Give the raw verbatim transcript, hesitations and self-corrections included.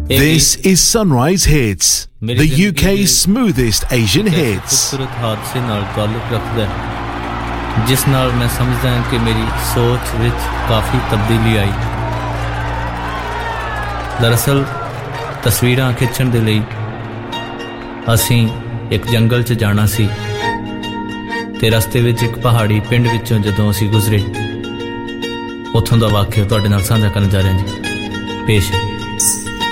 This is Sunrise Hits, the U K's smoothest Asian hits. खूबसूरत हादसे नाल ताल्लुक रखदा है जिस नाल मैं समझदा हां कि मेरी सोच विच काफ़ी तब्दीली आई। दरअसल तस्वीरां खिच्चण दे लई असीं एक जंगल च जाना सी ते रस्ते विच एक पहाड़ी पिंड विचों जदों असीं गुजरे उत्थों दा वाक़या तुहाडे नाल सांझा करन जा रहे हां जी। पेश